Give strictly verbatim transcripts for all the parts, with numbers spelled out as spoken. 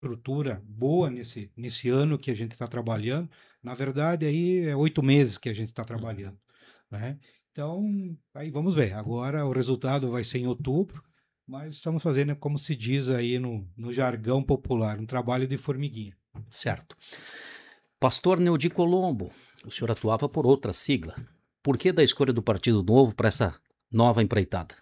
estrutura boa nesse, nesse ano que a gente está trabalhando. Na verdade, aí é oito meses que a gente está trabalhando, né? Então, aí vamos ver. Agora o resultado vai ser em outubro, mas estamos fazendo, como se diz aí no, no jargão popular, um trabalho de formiguinha. Certo. Pastor Neudi Colombo, o senhor atuava por outra sigla. Por que da escolha do Partido Novo para essa nova empreitada?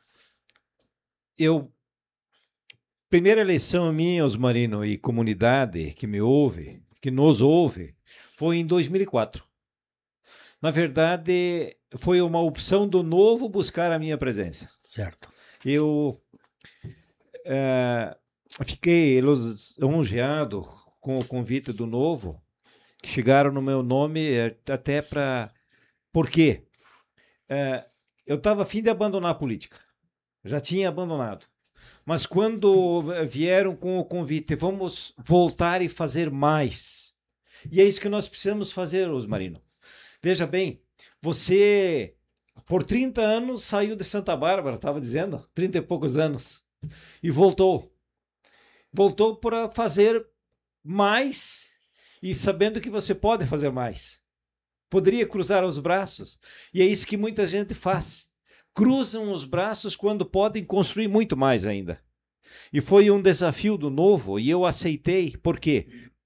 Eu primeira eleição minha, Osmarino, e comunidade que me ouve, que nos ouve, foi em dois mil e quatro. Na verdade, foi uma opção do Novo buscar a minha presença. Certo. Eu é, fiquei lisonjeado com o convite do Novo, que chegaram no meu nome até para... Por quê? É, eu estava a fim de abandonar a política. Já tinha abandonado. Mas quando vieram com o convite, vamos voltar e fazer mais. E é isso que nós precisamos fazer, Osmarino. Veja bem, você, por trinta anos, saiu de Santa Bárbara, estava dizendo, trinta e poucos anos, e voltou. Voltou para fazer mais e sabendo que você pode fazer mais. Poderia cruzar os braços. E é isso que muita gente faz. Cruzam os braços quando podem construir muito mais ainda. E foi um desafio do Novo e eu aceitei. Por quê?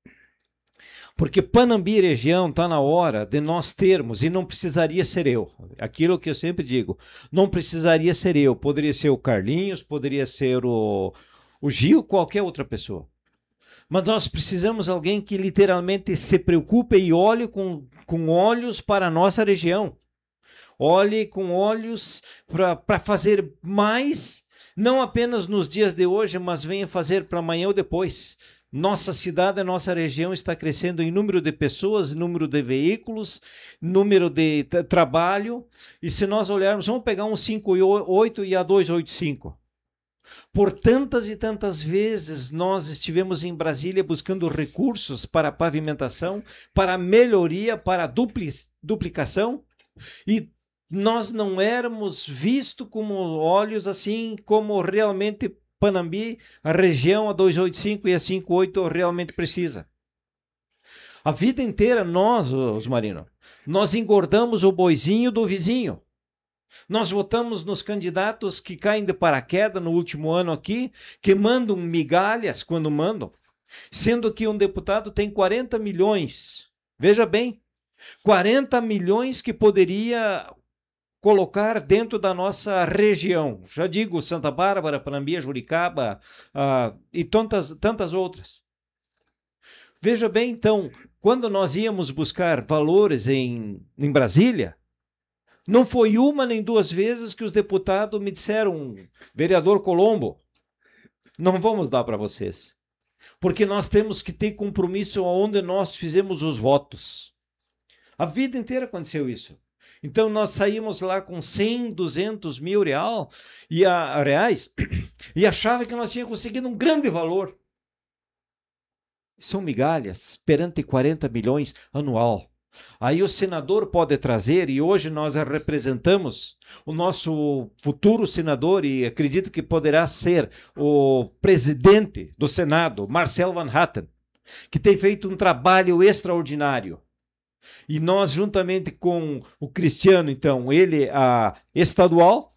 Porque Panambi e região está na hora de nós termos, e não precisaria ser eu, aquilo que eu sempre digo, não precisaria ser eu, poderia ser o Carlinhos, poderia ser o, o Gil, qualquer outra pessoa. Mas nós precisamos de alguém que literalmente se preocupe e olhe com, com olhos para a nossa região. Olhe com olhos para fazer mais, não apenas nos dias de hoje, mas venha fazer para amanhã ou depois. Nossa cidade, a nossa região está crescendo em número de pessoas, número de veículos, número de trabalho. E se nós olharmos, vamos pegar um cinco e oito e a duzentos e oitenta e cinco. Por tantas e tantas vezes nós estivemos em Brasília buscando recursos para pavimentação, para melhoria, para dupli duplicação, e nós não éramos vistos como olhos assim, como realmente Panambi, a região, a duzentos e oitenta e cinco e a quinhentos e oito realmente precisa. A vida inteira nós, Osmarino, nós engordamos o boizinho do vizinho. Nós votamos nos candidatos que caem de paraquedas no último ano aqui, que mandam migalhas quando mandam, sendo que um deputado tem quarenta milhões. Veja bem, quarenta milhões que poderia colocar dentro da nossa região. Já digo, Santa Bárbara, Panambi, Juricaba uh, e tantas, tantas outras. Veja bem, então, quando nós íamos buscar valores em, em Brasília, não foi uma nem duas vezes que os deputados me disseram, vereador Colombo, não vamos dar para vocês, porque nós temos que ter compromisso onde nós fizemos os votos. A vida inteira aconteceu isso. Então nós saímos lá com cem, duzentos mil real, e a, reais e achava que nós tínhamos conseguido um grande valor. São migalhas perante quarenta milhões anual. Aí o senador pode trazer, e hoje nós representamos o nosso futuro senador, e acredito que poderá ser o presidente do Senado, Marcel Van Hatten, que tem feito um trabalho extraordinário. E nós, juntamente com o Cristiano, então, ele a estadual,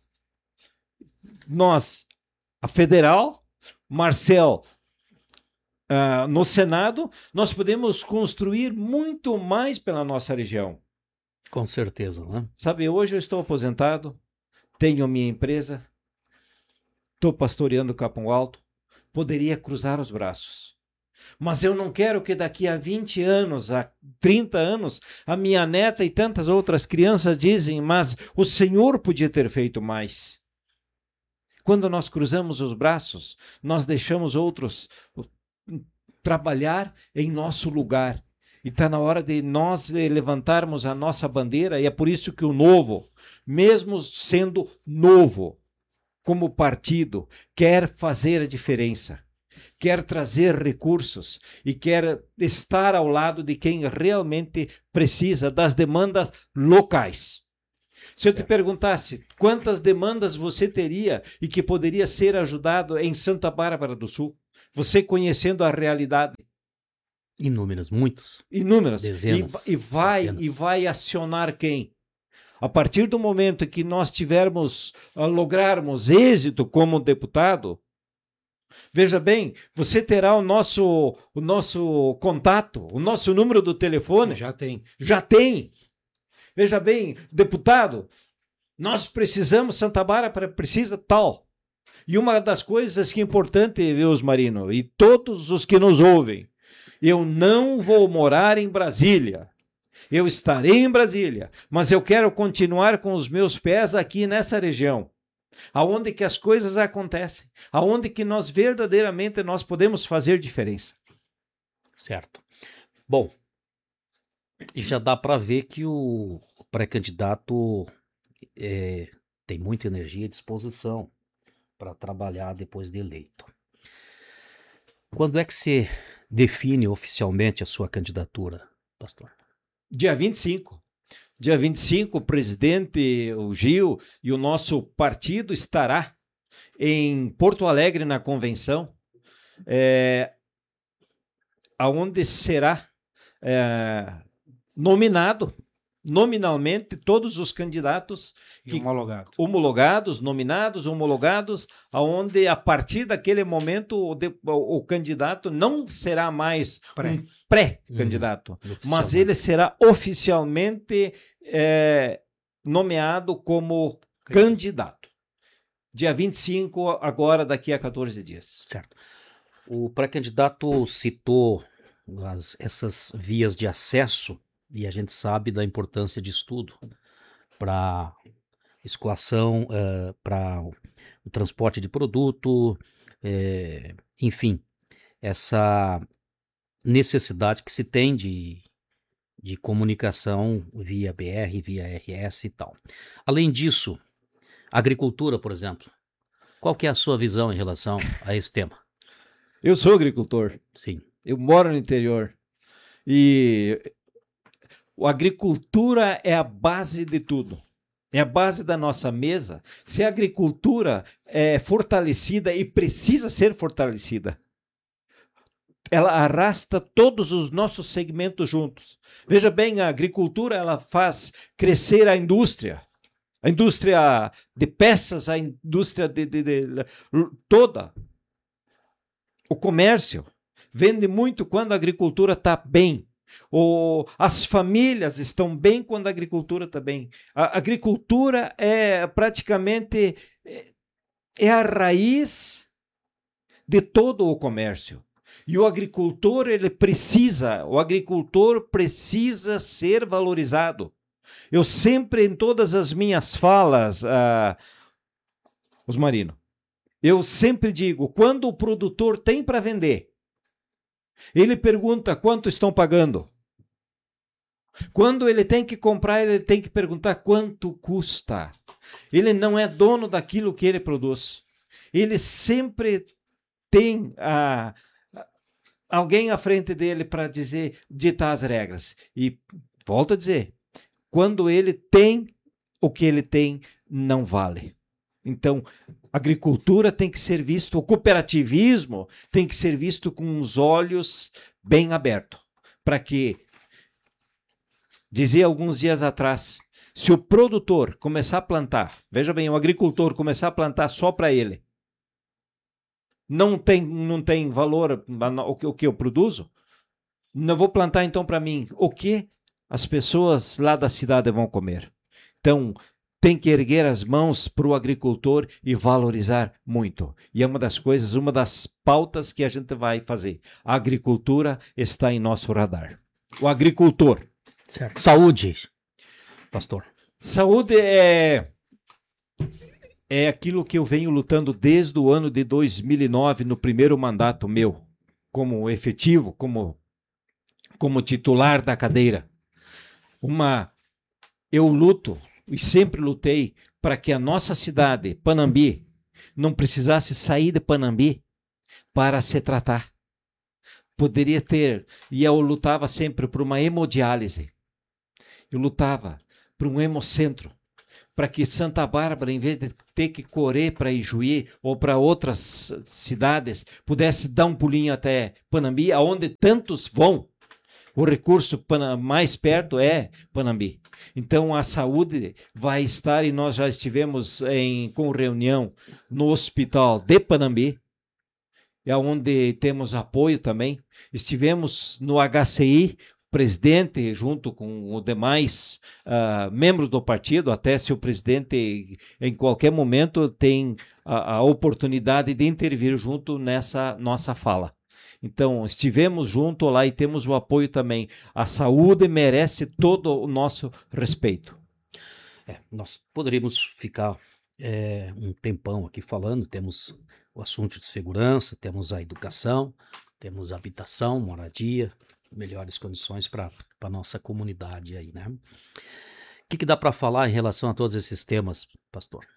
nós a federal, Marcel Uh, no Senado, nós podemos construir muito mais pela nossa região. Com certeza, né? Sabe, hoje eu estou aposentado, tenho a minha empresa, estou pastoreando Capão Alto, poderia cruzar os braços. Mas eu não quero que daqui a vinte anos, a trinta anos, a minha neta e tantas outras crianças dizem, mas o Senhor podia ter feito mais. Quando nós cruzamos os braços, nós deixamos outros trabalhar em nosso lugar. E está na hora de nós levantarmos a nossa bandeira, e é por isso que o Novo, mesmo sendo novo como partido, quer fazer a diferença, quer trazer recursos e quer estar ao lado de quem realmente precisa das demandas locais. Se eu te perguntasse quantas demandas você teria e que poderia ser ajudado em Santa Bárbara do Sul, Você conhecendo a realidade. Inúmeros, muitos. Inúmeras. Dezenas. E, e, vai, centenas. e vai acionar quem? A partir do momento que nós tivermos, uh, lograrmos êxito como deputado, veja bem, você terá o nosso, o nosso contato, o nosso número do telefone. Já tem. Já tem. Veja bem, deputado, nós precisamos, Santa Bárbara precisa tal. E uma das coisas que é importante, viu, Marino, e todos os que nos ouvem, eu não vou morar em Brasília. Eu estarei em Brasília, mas eu quero continuar com os meus pés aqui nessa região, aonde que as coisas acontecem, aonde que nós verdadeiramente nós podemos fazer diferença. Certo. Bom, e já dá para ver que o pré-candidato é, tem muita energia e disposição para trabalhar depois de eleito. Quando é que você define oficialmente a sua candidatura, pastor? Dia vinte e cinco. Dia vinte e cinco, o presidente, o Gil, e o nosso partido estará em Porto Alegre, na convenção, é, onde será é, nominado, nominalmente, todos os candidatos que, homologado. homologados, nominados, homologados, aonde a partir daquele momento o, de, o, o candidato não será mais Pré. um pré-candidato, Uhum. mas ele será oficialmente é, nomeado como candidato. Dia vinte e cinco, agora daqui a quatorze dias. Certo. O pré-candidato citou as, essas vias de acesso e a gente sabe da importância de estudo para escoação, uh, para o transporte de produto, é, enfim, essa necessidade que se tem de, de comunicação via B R, via R S e tal. Além disso, agricultura, por exemplo, qual que é a sua visão em relação a esse tema? Eu sou agricultor. Sim. Eu moro no interior. E a agricultura é a base de tudo. É a base da nossa mesa. Se a agricultura é fortalecida e precisa ser fortalecida, ela arrasta todos os nossos segmentos juntos. Veja bem, a agricultura ela faz crescer a indústria. A indústria de peças, a indústria de, de, de, de toda. O comércio vende muito quando a agricultura está bem. Ou as famílias estão bem quando a agricultura está bem. A agricultura é praticamente é a raiz de todo o comércio. E o agricultor ele precisa, o agricultor precisa ser valorizado. Eu sempre, em todas as minhas falas, uh, Osmarino, eu sempre digo, quando o produtor tem para vender, ele pergunta quanto estão pagando. Quando ele tem que comprar, ele tem que perguntar quanto custa. Ele não é dono daquilo que ele produz. Ele sempre tem a, a, alguém à frente dele para dizer, ditar as regras. E volto a dizer, quando ele tem, o que ele tem não vale. Então, a agricultura tem que ser visto, o cooperativismo tem que ser visto com os olhos bem abertos. Para que, dizia alguns dias atrás, se o produtor começar a plantar, veja bem, o agricultor começar a plantar só para ele, não tem, não tem valor o que, o que eu produzo, não vou plantar então para mim. O que as pessoas lá da cidade vão comer? Então, tem que erguer as mãos para o agricultor e valorizar muito. E é uma das coisas, uma das pautas que a gente vai fazer. A agricultura está em nosso radar. O agricultor. Certo. Saúde, pastor. Saúde é, é aquilo que eu venho lutando desde o ano de dois mil e nove, no primeiro mandato meu, como efetivo, como, como titular da cadeira. Uma, eu luto e sempre lutei para que a nossa cidade, Panambi, não precisasse sair de Panambi para se tratar. Poderia ter, e eu lutava sempre por uma hemodiálise. Eu lutava por um hemocentro, para que Santa Bárbara, em vez de ter que correr para Ijuí ou para outras cidades, pudesse dar um pulinho até Panambi, aonde tantos vão. O recurso mais perto é Panambi. Então, a saúde vai estar, e nós já estivemos em, com reunião no hospital de Panambi, é onde temos apoio também. Estivemos no H C I, presidente, junto com os demais uh, membros do partido, até se o presidente, em qualquer momento, tem a, a oportunidade de intervir junto nessa nossa fala. Então, estivemos junto lá e temos o apoio também. A saúde merece todo o nosso respeito. É, nós poderíamos ficar é, um tempão aqui falando, temos o assunto de segurança, temos a educação, temos a habitação, moradia, melhores condições para a nossa comunidade aí, né? O que, que dá para falar em relação a todos esses temas, pastor?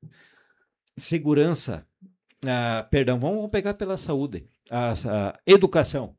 Segurança, ah, perdão, vamos pegar pela saúde. A, a educação.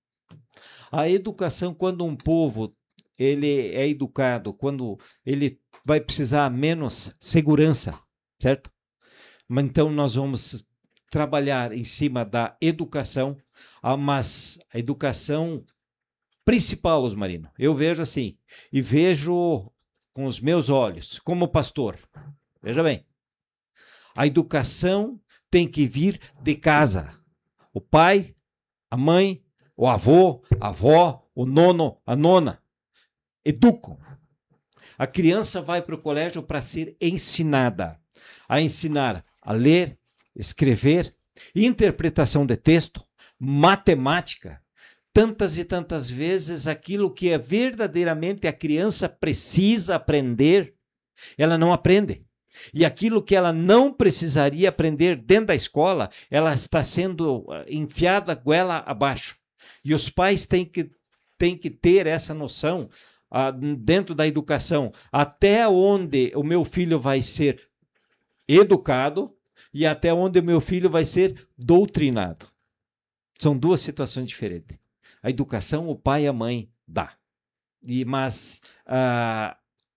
A educação, quando um povo ele é educado, quando ele vai precisar menos segurança, certo? Então nós vamos trabalhar em cima da educação, mas a educação principal, Osmarino, eu vejo assim, e vejo com os meus olhos, como pastor, veja bem, a educação tem que vir de casa. O pai, a mãe, o avô, a avó, o nono, a nona, educam. A criança vai para o colégio para ser ensinada, a ensinar a ler, escrever, interpretação de texto, matemática, tantas e tantas vezes aquilo que é verdadeiramente a criança precisa aprender, ela não aprende. E aquilo que ela não precisaria aprender dentro da escola, ela está sendo enfiada goela abaixo. E os pais têm que, têm que ter essa noção ah, dentro da educação, até onde o meu filho vai ser educado e até onde o meu filho vai ser doutrinado. São duas situações diferentes. A educação, o pai e a mãe dá. E, mas ah,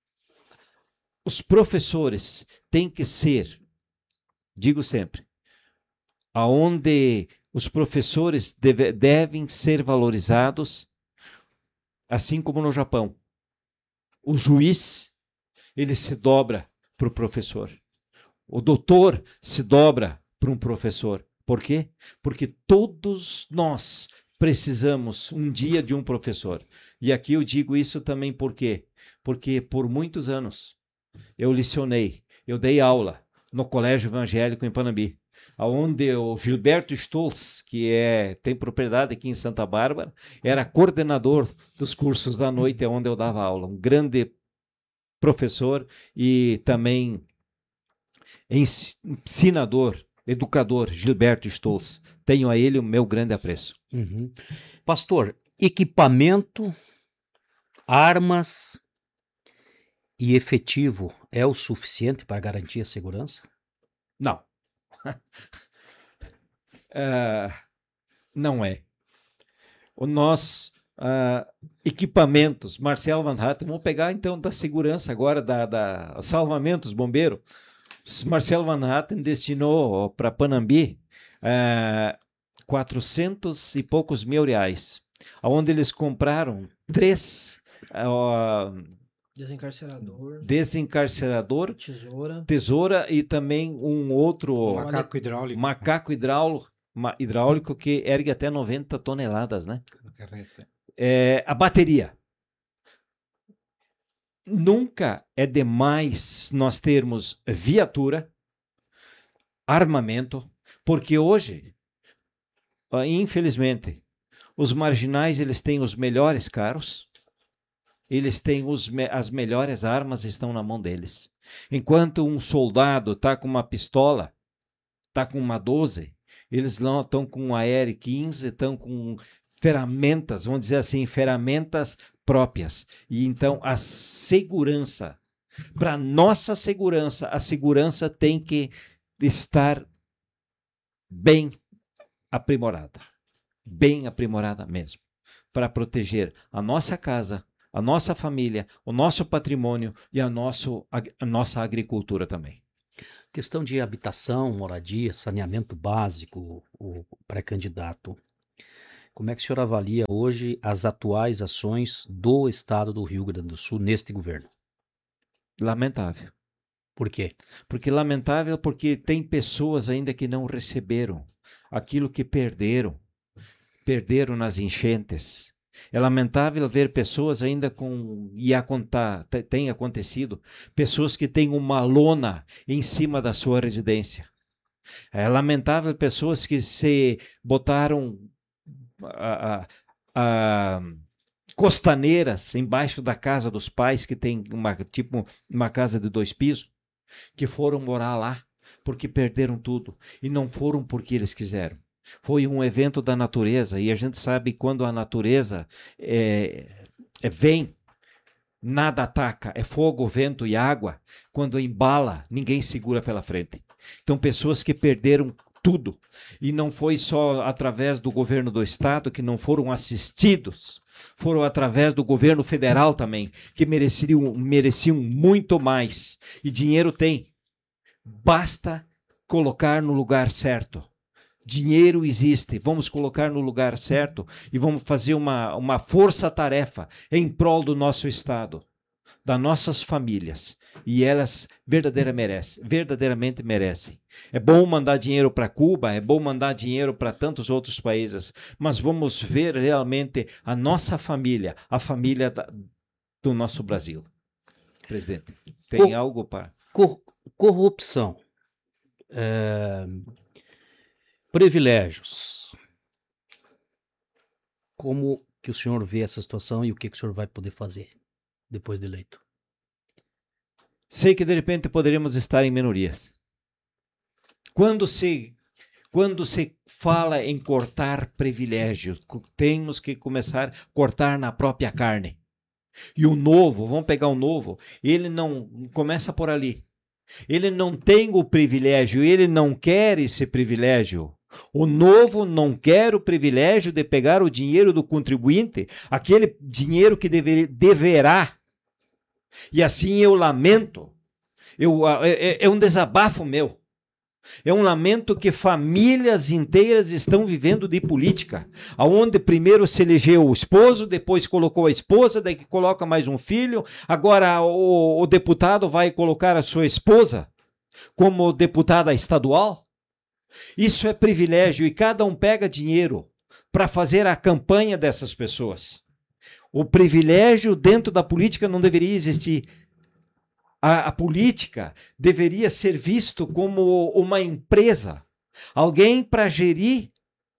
os professores têm que ser, digo sempre, aonde os professores deve, devem ser valorizados, assim como no Japão. O juiz, ele se dobra para o professor. O doutor se dobra para um professor. Por quê? Porque todos nós precisamos um dia de um professor. E aqui eu digo isso também por quê? Porque por muitos anos eu licionei, eu dei aula no Colégio Evangélico em Panambi, onde o Gilberto Stolz, que é, tem propriedade aqui em Santa Bárbara, era coordenador dos cursos da noite, onde eu dava aula. Um grande professor e também ensinador, educador, Gilberto Stolz. Tenho a ele o meu grande apreço. Uhum. Pastor, equipamento, armas e efetivo é o suficiente para garantir a segurança? Não. uh, não é. O nosso uh, equipamentos, Marcel Van Hatten, vamos pegar então da segurança agora, da, da salvamentos, bombeiro. Marcel Van Hatten destinou para Panambi uh, quatrocentos e poucos mil reais, onde eles compraram três uh, desencarcerador, desencarcerador, tesoura, tesoura e também um outro macaco hidráulico, macaco hidráulico, hidráulico que ergue até noventa toneladas, né? É, a bateria. Nunca é demais nós termos viatura, armamento, porque hoje, infelizmente, os marginais eles têm os melhores carros, eles têm os, as melhores armas estão na mão deles. Enquanto um soldado está com uma pistola, está com uma doze, eles não estão com uma R quinze, estão com ferramentas, vamos dizer assim, ferramentas próprias. E então a segurança, para nossa segurança, a segurança tem que estar bem aprimorada, bem aprimorada mesmo, para proteger a nossa casa, a nossa família, o nosso patrimônio e a, nosso, a nossa agricultura também. Questão de habitação, moradia, saneamento básico, o pré-candidato. Como é que o senhor avalia hoje as atuais ações do Estado do Rio Grande do Sul neste governo? Lamentável. Por quê? Porque lamentável porque tem pessoas ainda que não receberam aquilo que perderam, perderam nas enchentes. É lamentável ver pessoas ainda com, e a contar, tem acontecido, pessoas que têm uma lona em cima da sua residência. É lamentável pessoas que se botaram a, a, a costaneiras embaixo da casa dos pais, que tem uma, tipo, uma casa de dois pisos, que foram morar lá porque perderam tudo e não foram porque eles quiseram. Foi um evento da natureza e a gente sabe quando a natureza é, é, vem, nada ataca, é fogo, vento e água. Quando embala, ninguém segura pela frente. Então, pessoas que perderam tudo e não foi só através do governo do estado que não foram assistidos, foram através do governo federal também, que mereciam, mereciam muito mais. E dinheiro tem. Basta colocar no lugar certo. Dinheiro existe. Vamos colocar no lugar certo e vamos fazer uma, uma força-tarefa em prol do nosso estado, das nossas famílias. E elas verdadeiramente merecem. Verdadeiramente merecem. É bom mandar dinheiro para Cuba, é bom mandar dinheiro para tantos outros países, mas vamos ver realmente a nossa família, a família da, do nosso Brasil. Presidente, tem Cor algo para... Cor corrupção. É... Privilégios. Como que o senhor vê essa situação e o que, que o senhor vai poder fazer depois de eleito? Sei que de repente poderíamos estar em minorias. Quando se, quando se fala em cortar privilégios, temos que começar a cortar na própria carne. E o novo, vamos pegar o novo, ele não começa por ali. Ele não tem o privilégio, ele não quer esse privilégio. O novo não quer o privilégio de pegar o dinheiro do contribuinte, aquele dinheiro que dever, deverá. E assim eu lamento, eu, é, é um desabafo meu. É um lamento que famílias inteiras estão vivendo de política, aonde primeiro se elegeu o esposo, depois colocou a esposa, daí coloca mais um filho, agora o, o deputado vai colocar a sua esposa como deputada estadual. Isso é privilégio e cada um pega dinheiro para fazer a campanha dessas pessoas. O privilégio dentro da política não deveria existir. A, a política deveria ser visto como uma empresa, alguém para gerir.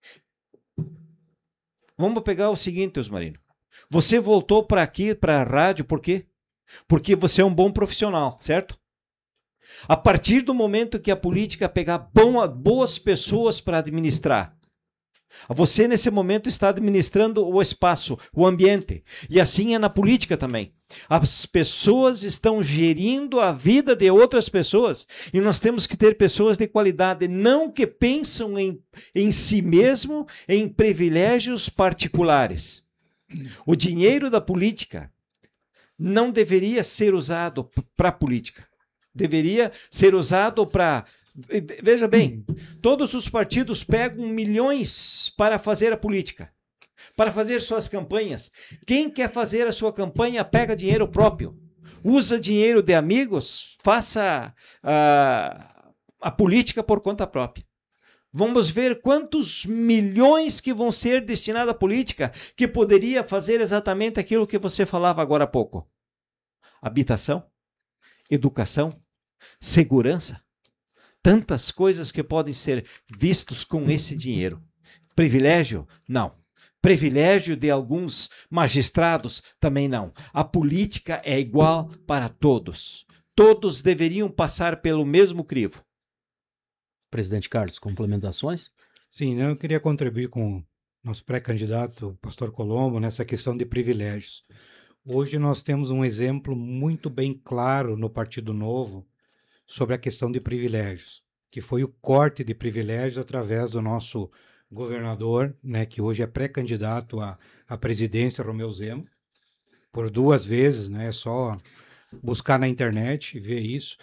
Vamos pegar o seguinte, Osmarino. Você voltou para aqui, para a rádio, por quê? Porque você é um bom profissional, certo? A partir do momento que a política pegar bom, boas pessoas para administrar, você nesse momento está administrando o espaço, o ambiente. E assim é na política também. As pessoas estão gerindo a vida de outras pessoas. E nós temos que ter pessoas de qualidade, não que pensam em, em si mesmo, em privilégios particulares. O dinheiro da política não deveria ser usado para a política. Deveria ser usado para... Veja bem, todos os partidos pegam milhões para fazer a política, para fazer suas campanhas. Quem quer fazer a sua campanha pega dinheiro próprio, usa dinheiro de amigos, faça a, a política por conta própria. Vamos ver quantos milhões que vão ser destinados à política que poderia fazer exatamente aquilo que você falava agora há pouco. Habitação, educação, segurança. Tantas coisas que podem ser vistos com esse dinheiro. Privilégio? Não. Privilégio de alguns magistrados? Também não. A política é igual para todos. Todos deveriam passar pelo mesmo crivo. Presidente Carlos, complementações? Sim, eu queria contribuir com o nosso pré-candidato, pastor Colombo, nessa questão de privilégios. Hoje nós temos um exemplo muito bem claro no Partido Novo sobre a questão de privilégios, que foi o corte de privilégios através do nosso governador, né, que hoje é pré-candidato à, à presidência, Romeu Zema, por duas vezes, né? É só buscar na internet e ver isso.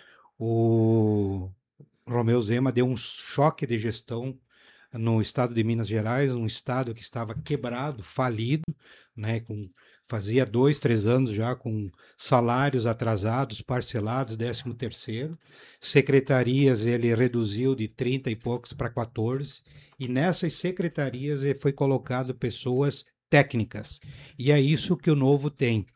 O Romeu Zema deu um choque de gestão no estado de Minas Gerais, um estado que estava quebrado, falido, né, com, fazia dois, três anos já com salários atrasados, parcelados, décimo terceiro. Secretarias ele reduziu de trinta e poucos para quatorze, e nessas secretarias ele foi colocado pessoas técnicas. E é isso que o Novo tem.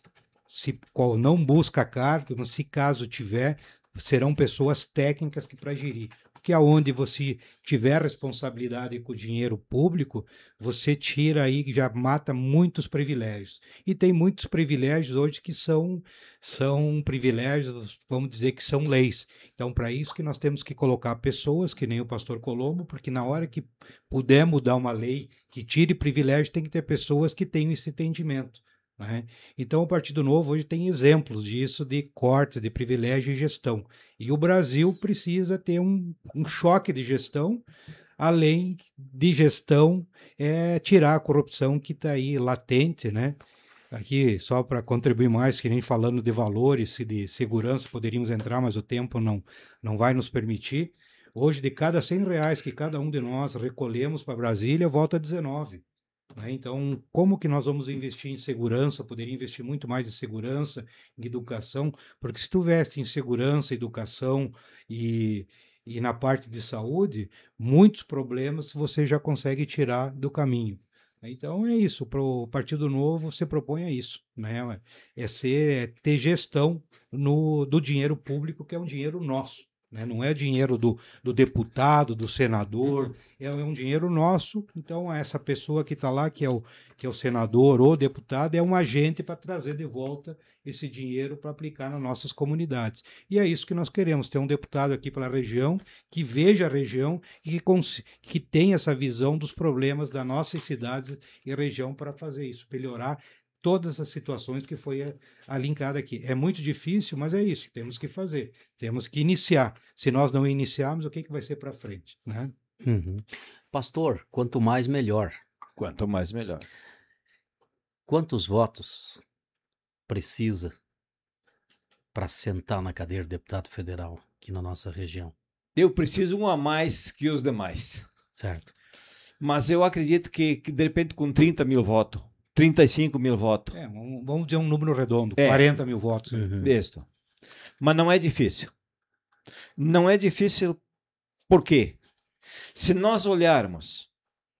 Se qual não busca cargo, se caso tiver, serão pessoas técnicas que para gerir. Porque aonde você tiver responsabilidade com o dinheiro público, você tira aí, já mata muitos privilégios. E tem muitos privilégios hoje que são, são privilégios, vamos dizer que são leis. Então, para isso que nós temos que colocar pessoas, que nem o pastor Colombo, porque na hora que puder mudar uma lei que tire privilégio, tem que ter pessoas que tenham esse entendimento. Né? Então, o Partido Novo hoje tem exemplos disso, de cortes, de privilégio e gestão. E o Brasil precisa ter um, um choque de gestão, além de gestão, é, tirar a corrupção que está aí latente, né? Aqui, só para contribuir mais, que nem falando de valores e de segurança, poderíamos entrar, mas o tempo não, não vai nos permitir. Hoje, de cada cem reais que cada um de nós recolhemos para Brasília, volta dezenove. Então, como que nós vamos investir em segurança? Poderia investir muito mais em segurança, em educação, porque se tu investe em segurança, educação e, e na parte de saúde, muitos problemas você já consegue tirar do caminho. Então é isso, para o Partido Novo você propõe é isso, né? É ser, é ter gestão no, do dinheiro público, que é um dinheiro nosso. Né? Não é dinheiro do, do deputado, do senador, é, é um dinheiro nosso. Então, essa pessoa que está lá, que é, o, que é o senador ou deputado, é um agente para trazer de volta esse dinheiro para aplicar nas nossas comunidades. E é isso que nós queremos, ter um deputado aqui pela região, que veja a região e que, que tenha essa visão dos problemas das nossas cidades e região para fazer isso, melhorar todas as situações que foi alincada aqui. É muito difícil, mas é isso, temos que fazer, temos que iniciar. Se nós não iniciarmos, o que, que vai ser para frente? Né? Uhum. Pastor, quanto mais melhor. Quanto mais melhor. Quantos votos precisa para sentar na cadeira de deputado federal aqui na nossa região? Eu preciso um a mais que os demais. Certo. Mas eu acredito que, que de repente, com trinta mil votos, trinta e cinco mil votos. É, vamos dizer um número redondo, é, quarenta mil votos. Uhum. Isso. Mas não é difícil. Não é difícil por quê? Se nós olharmos,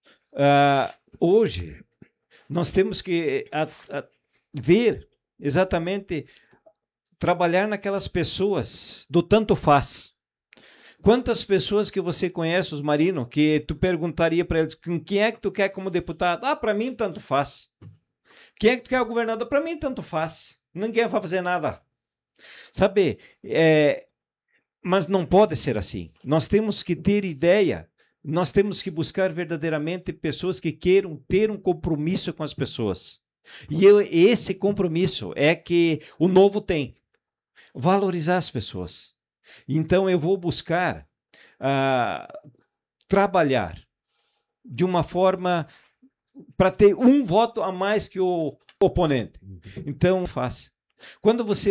uh, hoje, nós temos que a, a, ver exatamente, trabalhar naquelas pessoas do tanto faz. Quantas pessoas que você conhece, os Marino, que tu perguntaria para eles, quem é que tu quer como deputado? Ah, para mim tanto faz. Quem é que tu quer o governador? Para mim tanto faz. Ninguém vai fazer nada. Sabe, é, mas não pode ser assim. Nós temos que ter ideia, nós temos que buscar verdadeiramente pessoas que queiram ter um compromisso com as pessoas. E eu, esse compromisso é que o Novo tem. Valorizar as pessoas. Então eu vou buscar uh, trabalhar de uma forma para ter um voto a mais que o oponente. Então, fácil. Quando você